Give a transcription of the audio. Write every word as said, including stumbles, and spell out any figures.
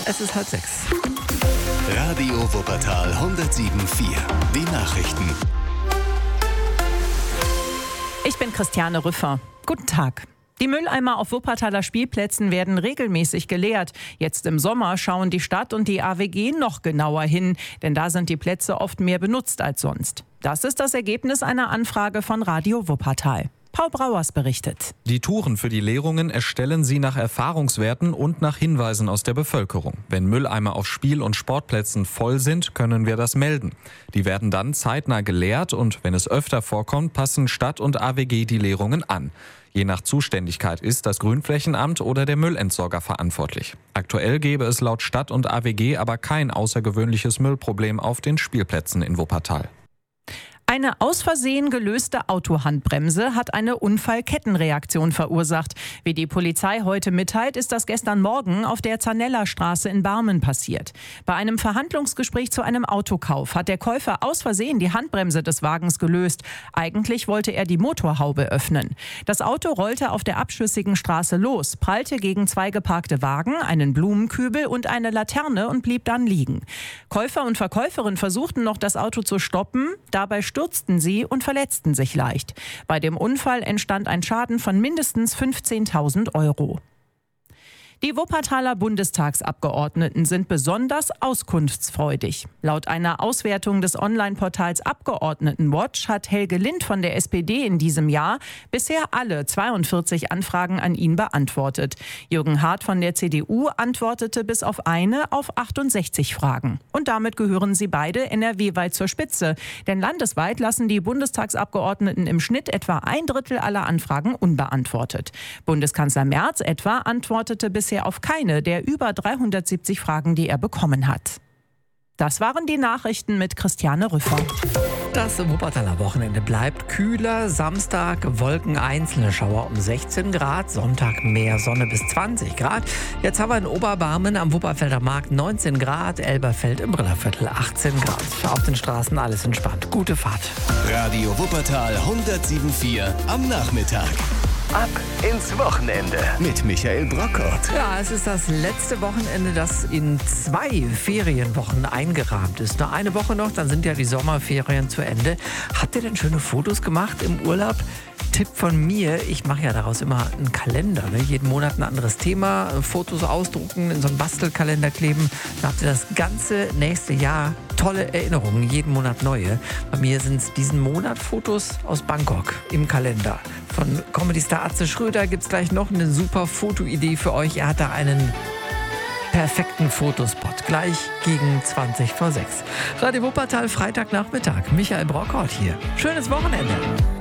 Es ist halb sechs. Radio Wuppertal hundertsieben Komma vier. Die Nachrichten. Ich bin Christiane Rüffer. Guten Tag. Die Mülleimer auf Wuppertaler Spielplätzen werden regelmäßig geleert. Jetzt im Sommer schauen die Stadt und die A W G noch genauer hin, denn da sind die Plätze oft mehr benutzt als sonst. Das ist das Ergebnis einer Anfrage von Radio Wuppertal. Paul Brauers berichtet. Die Touren für die Leerungen erstellen sie nach Erfahrungswerten und nach Hinweisen aus der Bevölkerung. Wenn Mülleimer auf Spiel- und Sportplätzen voll sind, können wir das melden. Die werden dann zeitnah geleert und wenn es öfter vorkommt, passen Stadt und A W G die Leerungen an. Je nach Zuständigkeit ist das Grünflächenamt oder der Müllentsorger verantwortlich. Aktuell gäbe es laut Stadt und A W G aber kein außergewöhnliches Müllproblem auf den Spielplätzen in Wuppertal. Eine aus Versehen gelöste Autohandbremse hat eine Unfallkettenreaktion verursacht. Wie die Polizei heute mitteilt, ist das gestern Morgen auf der Zanella-Straße in Barmen passiert. Bei einem Verhandlungsgespräch zu einem Autokauf hat der Käufer aus Versehen die Handbremse des Wagens gelöst. Eigentlich wollte er die Motorhaube öffnen. Das Auto rollte auf der abschüssigen Straße los, prallte gegen zwei geparkte Wagen, einen Blumenkübel und eine Laterne und blieb dann liegen. Käufer und Verkäuferin versuchten noch, das Auto zu stoppen. Dabei stürzten sie und verletzten sich leicht. Bei dem Unfall entstand ein Schaden von mindestens fünfzehntausend Euro. Die Wuppertaler Bundestagsabgeordneten sind besonders auskunftsfreudig. Laut einer Auswertung des Online-Portals Abgeordnetenwatch hat Helge Lind von der S P D in diesem Jahr bisher alle zweiundvierzig Anfragen an ihn beantwortet. Jürgen Hart von der C D U antwortete bis auf eine auf achtundsechzig Fragen. Und damit gehören sie beide N R W-weit zur Spitze. Denn landesweit lassen die Bundestagsabgeordneten im Schnitt etwa ein Drittel aller Anfragen unbeantwortet. Bundeskanzler Merz etwa antwortete bis bisher auf keine der über dreihundertsiebzig Fragen, die er bekommen hat. Das waren die Nachrichten mit Christiane Rüffer. Das Wuppertaler Wochenende bleibt kühler. Samstag Wolken, einzelne Schauer um sechzehn Grad. Sonntag mehr Sonne bis zwanzig Grad. Jetzt haben wir in Oberbarmen am Wupperfelder Markt neunzehn Grad. Elberfeld im Brillerviertel achtzehn Grad. Auf den Straßen alles entspannt. Gute Fahrt. Radio Wuppertal hundertsieben Komma vier am Nachmittag. Ab ins Wochenende mit Michael Brockort. Ja, es ist das letzte Wochenende, das in zwei Ferienwochen eingerahmt ist. Nur eine Woche noch, dann sind ja die Sommerferien zu Ende. Habt ihr denn schöne Fotos gemacht im Urlaub? Tipp von mir, ich mache ja daraus immer einen Kalender. Ne? Jeden Monat ein anderes Thema, Fotos ausdrucken, in so einen Bastelkalender kleben. Da habt ihr das ganze nächste Jahr tolle Erinnerungen, jeden Monat neue. Bei mir sind es diesen Monat Fotos aus Bangkok im Kalender. Von Comedy-Star Atze Schröder gibt es gleich noch eine super Fotoidee für euch. Er hat da einen perfekten Fotospot, gleich gegen zwanzig vor sechs. Radio Wuppertal, Freitagnachmittag. Michael Brockort hier. Schönes Wochenende.